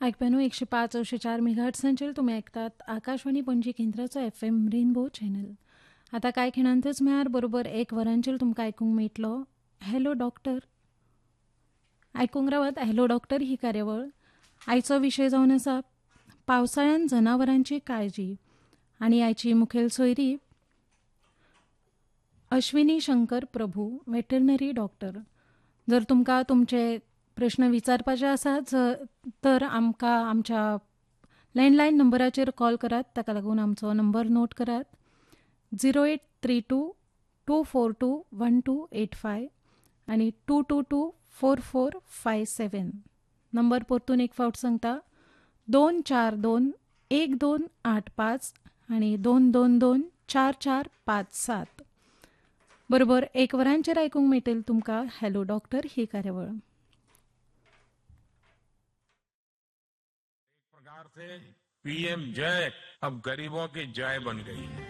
ऐकप्यानो 105-104 मेगाहर्ट्झांचेर तुम्ही ऐकतात Akashvani Panaji केंद्राचो FM rainbow channel. आता कांय खिणांतच मेळार बरोबर 1 वरांचेर तुमकां आयकूंक मेळटलो हॅलो डॉक्टर. आयकूंक रावात हॅलो डॉक्टर ही कार्यावळ. आयचो विशय जावन आसा पावसाळ्यान जनावरांची काळजी आनी आयची मुखेल सोयरी अश्विनी शंकर प्रभू, वेटरनरी डॉक्टर. जर तुमकां तुमचे प्रश्न विचारपाचे आसात तर आमकां आमच्या लँडलायन नंबराचेर कॉल करात. ताका लागून आमचो नंबर नोट करात 0832-242-1285 आनी 222-4457. नंबर परतून एक फावट सांगता 242-1285 आनी 222-4457. बरोबर 1 वरांचेर आयकूंक मेळटली तुमकां हॅलो डॉक्टर ही कार्यावळ. प्रकार से पीएम जय अब गरीबों की जय बन गई है.